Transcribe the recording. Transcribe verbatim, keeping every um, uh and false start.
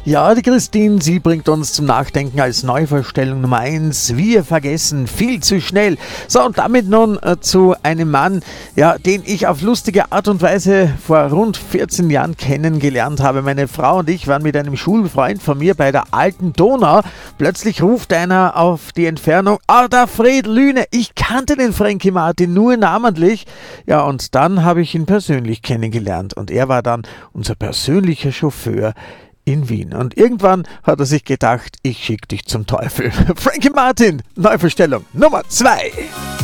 Ja, die Christine, sie bringt uns zum Nachdenken als Neuvorstellung Nummer eins. Wir vergessen viel zu schnell. So, und damit nun äh, zu einem Mann, ja, den ich auf lustige Art und Weise vor rund vierzehn Jahren kennengelernt habe. Meine Frau und ich waren mit einem Schulfreund von mir bei der Alten Donau. Plötzlich ruft einer auf die Entfernung: Ah, der Fred Lüne. Ich kannte den Frankie Martin nur namentlich. Ja, und dann habe ich ihn persönlich kennengelernt. Und er war dann unser persönlicher Chauffeur in Wien. Und irgendwann hat er sich gedacht, ich schicke dich zum Teufel. Frankie Martin, Neuvorstellung Nummer zwei.